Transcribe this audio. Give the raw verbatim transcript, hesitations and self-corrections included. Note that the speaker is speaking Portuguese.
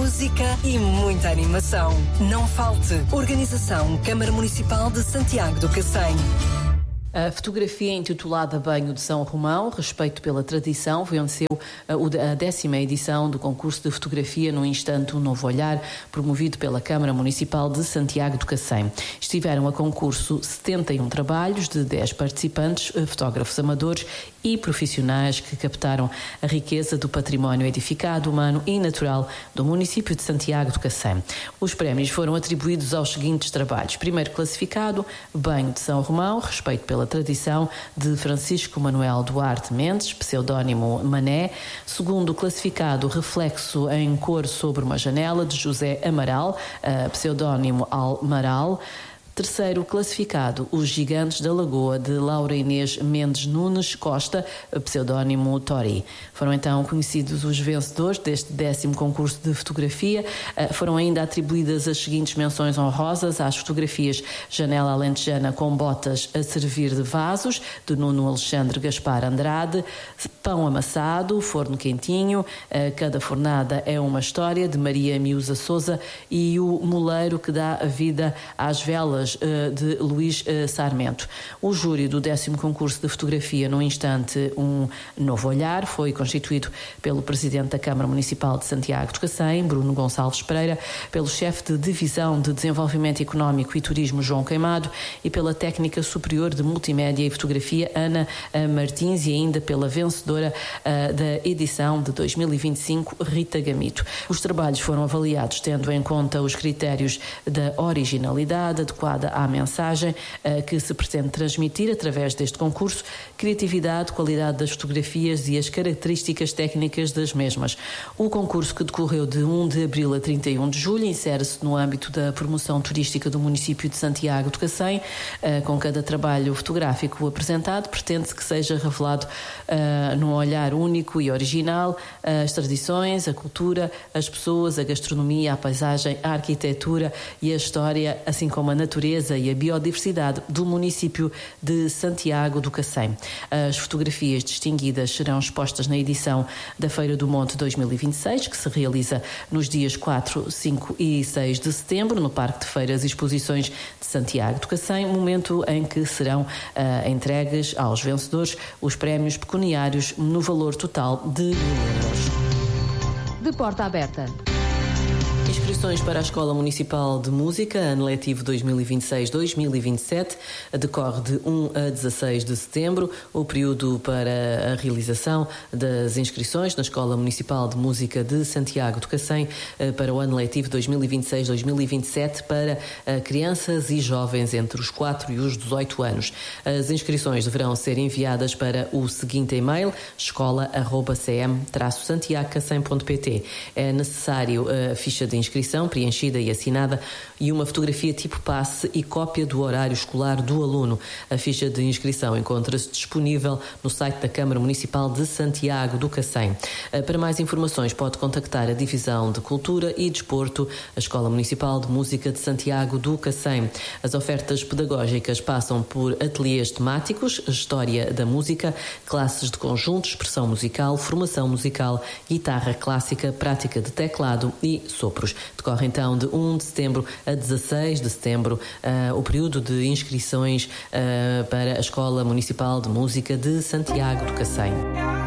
música e muita animação. Não falte. Organização Câmara Municipal de Santiago do Cacém. A fotografia intitulada Banho de São Romão, Respeito pela Tradição, venceu a décima edição do concurso de fotografia No Instante um Novo Olhar, promovido pela Câmara Municipal de Santiago do Cacém. Estiveram a concurso setenta e um trabalhos de dez participantes, fotógrafos amadores e profissionais que captaram a riqueza do património edificado, humano e natural do município de Santiago do Cacém. Os prémios foram atribuídos aos seguintes trabalhos. Primeiro classificado, Banho de São Romão, Respeito pela Tradição, de Francisco Manuel Duarte Mendes, pseudónimo Mané. Segundo classificado, Reflexo em Cor sobre uma Janela, de José Amaral, pseudónimo Almaral. Terceiro classificado, Os Gigantes da Lagoa, de Laura Inês Mendes Nunes Costa, pseudónimo Tori. Foram então conhecidos os vencedores deste décimo concurso de fotografia. Foram ainda atribuídas as seguintes menções honrosas às fotografias: Janela Alentejana com Botas a Servir de Vasos, de Nuno Alexandre Gaspar Andrade; Pão Amassado, Forno Quentinho, Cada Fornada é uma História, de Maria Miúza Souza; e O Moleiro que Dá a Vida às Velas, de Luís Sarmento. O júri do décimo concurso de fotografia No Instante um Novo Olhar foi constituído pelo Presidente da Câmara Municipal de Santiago do Cacém, Bruno Gonçalves Pereira, pelo Chefe de Divisão de Desenvolvimento Económico e Turismo, João Queimado, e pela Técnica Superior de Multimédia e Fotografia, Ana Martins, e ainda pela vencedora uh, da edição de dois mil e vinte e cinco, Rita Gamito. Os trabalhos foram avaliados tendo em conta os critérios da originalidade adequada à mensagem uh, que se pretende transmitir através deste concurso, criatividade, qualidade das fotografias e as características técnicas das mesmas. O concurso, que decorreu de primeiro de abril a trinta e um de julho, insere-se no âmbito da promoção turística do município de Santiago do Cacém. Uh, com cada trabalho fotográfico apresentado, pretende-se que seja revelado uh, num olhar único e original uh, as tradições, a cultura, as pessoas, a gastronomia, a paisagem, a arquitetura e a história, assim como a natureza e a biodiversidade do município de Santiago do Cacém. As fotografias distinguidas serão expostas na edição da Feira do Monte dois mil e vinte e seis, que se realiza nos dias quatro, cinco e seis de setembro, no Parque de Feiras e Exposições de Santiago do Cacém, momento em que serão uh, entregues aos vencedores os prémios pecuniários no valor total de mil euros. De porta aberta. Inscrições para a Escola Municipal de Música, ano letivo dois mil e vinte e seis dois mil e vinte e sete, decorre de um a dezasseis de setembro. O período para a realização das inscrições na Escola Municipal de Música de Santiago do Cacém para o ano letivo dois mil e vinte e seis dois mil e vinte e sete para crianças e jovens entre os quatro e os dezoito anos. As inscrições deverão ser enviadas para o seguinte e-mail: escola arroba c m traço santiago cacém ponto p t. É necessário a ficha de inscrição preenchida e assinada e uma fotografia tipo passe e cópia do horário escolar do aluno. A ficha de inscrição encontra-se disponível no site da Câmara Municipal de Santiago do Cacém. Para mais informações pode contactar a Divisão de Cultura e Desporto, a Escola Municipal de Música de Santiago do Cacém. As ofertas pedagógicas passam por ateliês temáticos, história da música, classes de conjunto, expressão musical, formação musical, guitarra clássica, prática de teclado e sopros. Decorre então de primeiro de setembro a dezasseis de setembro uh, o período de inscrições uh, para a Escola Municipal de Música de Santiago do Cacém.